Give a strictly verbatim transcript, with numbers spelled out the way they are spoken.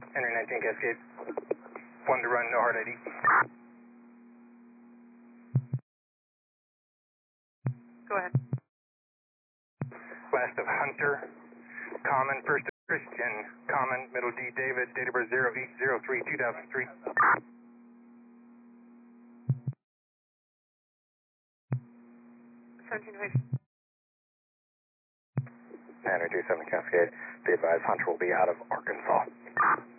Henry nineteen Cascade. One to run, no hard I D. Go ahead. Last of Hunter, common, first of Christian, common, middle D David, date of birth zero eight zero three two thousand three. seventeen five. Henry two seven Cascade, be advised Hunter will be out of Arkansas.